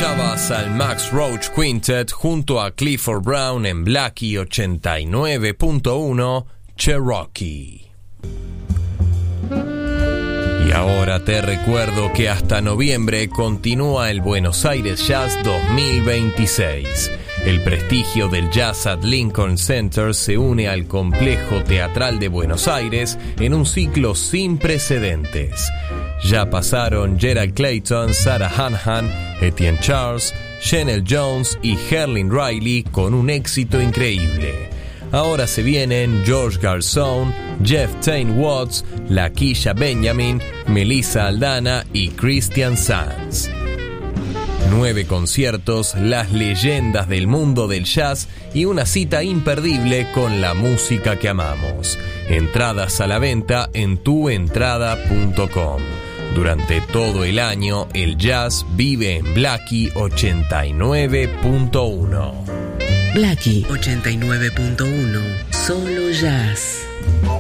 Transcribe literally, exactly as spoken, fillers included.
Escuchabas al Max Roach Quintet junto a Clifford Brown en Blackie ochenta y nueve punto uno Cherokee. Y ahora te recuerdo que hasta noviembre continúa el Buenos Aires Jazz dos mil veintiséis. El prestigio del jazz at Lincoln Center se une al Complejo Teatral de Buenos Aires en un ciclo sin precedentes. Ya pasaron Gerald Clayton, Sarah Hanahan, Etienne Charles, Chanel Jones y Herlin Riley con un éxito increíble. Ahora se vienen George Garzón, Jeff Tain Watts, Lakeisha Benjamin, Melissa Aldana y Christian Sanz. Nueve conciertos, las leyendas del mundo del jazz y una cita imperdible con la música que amamos. Entradas a la venta en tu entrada punto com. Durante todo el año, el jazz vive en Blackie ochenta y nueve punto uno. Blackie ochenta y nueve punto uno. Solo jazz.